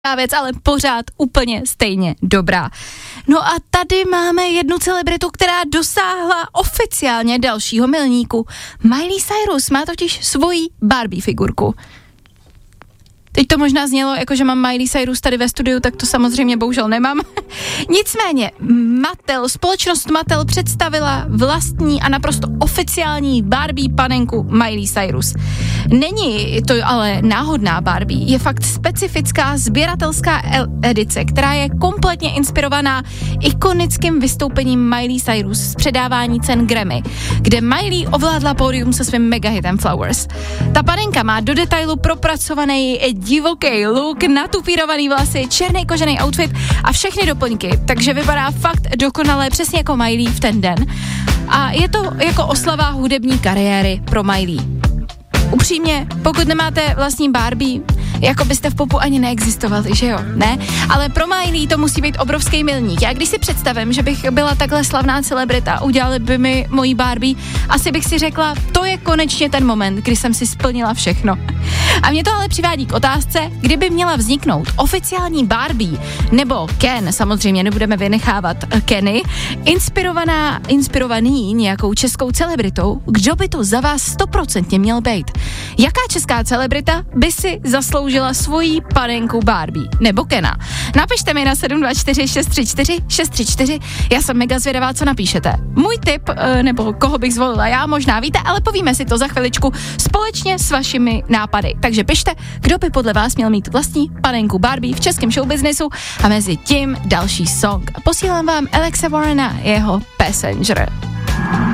věc, ale pořád úplně stejně dobrá. No a tady máme jednu celebritu, která dosáhla oficiálně dalšího milníku. Miley Cyrus má totiž svoji Barbie figurku. Teď to možná znělo, jako že mám Miley Cyrus tady ve studiu, tak to samozřejmě bohužel nemám. Nicméně, společnost Mattel představila vlastní a naprosto oficiální Barbie panenku Miley Cyrus. Není to ale náhodná Barbie, je fakt specifická sběratelská edice, která je kompletně inspirovaná ikonickým vystoupením Miley Cyrus z předávání cen Grammy, kde Miley ovládla pódium se svým megahitem Flowers. Ta panenka má do detailu propracovaný divoký look, natupírovaný vlasy, černý kožený outfit a všechny doplňky, takže vypadá fakt dokonale, přesně jako Miley v ten den. A je to jako oslava hudební kariéry pro Miley. Upřímně, pokud nemáte vlastní Barbie, jako byste v popu ani neexistovali, že jo? Ne? Ale pro Miley to musí být obrovský milník. Já když si představím, že bych byla takhle slavná celebrita, udělali by mi mojí Barbie, asi bych si řekla, to je konečně ten moment, kdy jsem si splnila všechno. A mě to ale přivádí k otázce, kdyby měla vzniknout oficiální nebo Ken, samozřejmě nebudeme vynechávat Kenny, inspirovaný nějakou českou celebritou, kdo by to za vás 100% měl být? Jaká česká celebrita by si zasloužila svoji panenku Barbie nebo Kena? Napište mi na 724 634 634, já jsem mega zvědavá, co napíšete. Můj tip, nebo koho bych zvolila já, možná víte, ale povíme si to za chviličku společně s vašimi nápady. Takže pište, kdo by podle vás měl mít vlastní panenku Barbie v českém showbiznesu a mezi tím další song. Posílám vám Alexa Warrena, jeho Passenger.